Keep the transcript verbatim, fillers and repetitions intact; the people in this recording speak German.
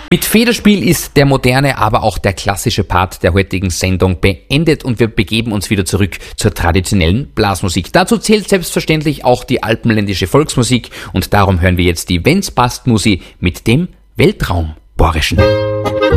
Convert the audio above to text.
Mit Federspiel ist der moderne, aber auch der klassische Part der heutigen Sendung beendet und wir begeben uns wieder zurück zur traditionellen Blasmusik. Dazu zählt selbstverständlich auch die alpenländische Volksmusik und darum hören wir jetzt die Wenn's passt Musi mit dem Weltraumborischen.